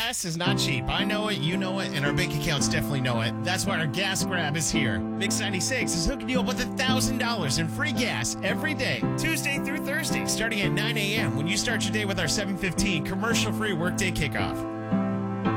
Gas is not cheap. I know it, you know it, and our bank accounts definitely know it. That's why our gas grab is here. Mix 96 is hooking you up with $1,000 in free gas every day, Tuesday through Thursday, starting at 9 a.m. when you start your day with our 7:15 commercial-free workday kickoff.